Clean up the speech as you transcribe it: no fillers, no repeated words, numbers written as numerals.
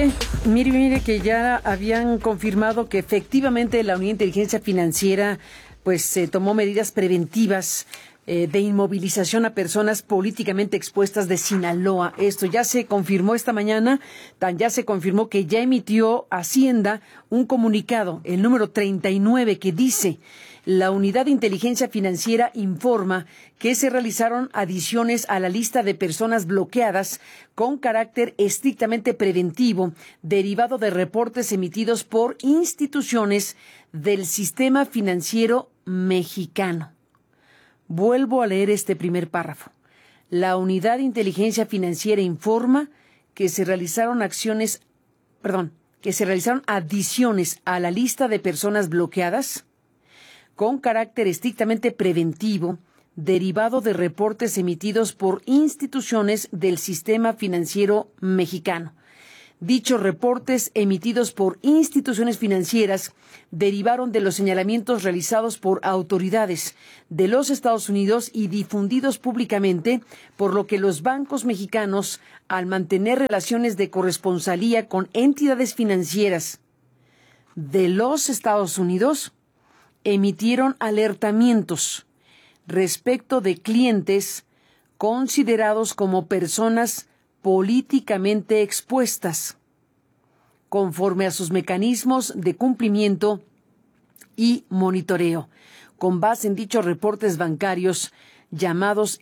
Mire que ya habían confirmado que efectivamente la Unidad de Inteligencia Financiera tomó medidas preventivas de inmovilización a personas políticamente expuestas de Sinaloa. Esto ya se confirmó esta mañana, ya se confirmó que ya emitió Hacienda un comunicado, el número 39, que dice: la Unidad de Inteligencia Financiera informa que se realizaron adiciones a la lista de personas bloqueadas con carácter estrictamente preventivo, derivado de reportes emitidos por instituciones del sistema financiero mexicano. Vuelvo a leer este primer párrafo. La Unidad de Inteligencia Financiera informa que se realizaron adiciones a la lista de personas bloqueadas con carácter estrictamente preventivo, derivado de reportes emitidos por instituciones del sistema financiero mexicano. Dichos reportes emitidos por instituciones financieras derivaron de los señalamientos realizados por autoridades de los Estados Unidos y difundidos públicamente, por lo que los bancos mexicanos, al mantener relaciones de corresponsalía con entidades financieras de los Estados Unidos, emitieron alertamientos respecto de clientes considerados como personas políticamente expuestas, conforme a sus mecanismos de cumplimiento y monitoreo, con base en dichos reportes bancarios llamados